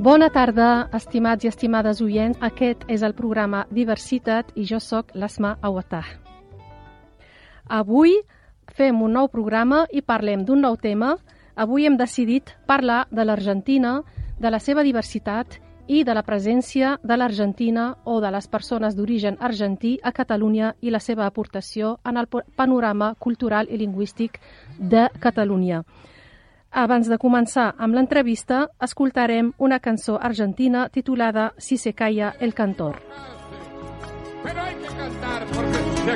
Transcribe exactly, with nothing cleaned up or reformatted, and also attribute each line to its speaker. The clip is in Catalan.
Speaker 1: Bona tarda, estimats i estimades oients. Aquest és el programa Diversitat i jo sóc l'Asma Awatah. Avui fem un nou programa i parlem d'un nou tema. Avui hem decidit parlar de l'Argentina, de la seva diversitat i de la presència de l'Argentina o de les persones d'origen argentí a Catalunya i la seva aportació en el panorama cultural i lingüístic de Catalunya. Abans de començar amb l'entrevista, escoltarem una cançó argentina titulada Si se calla el cantor.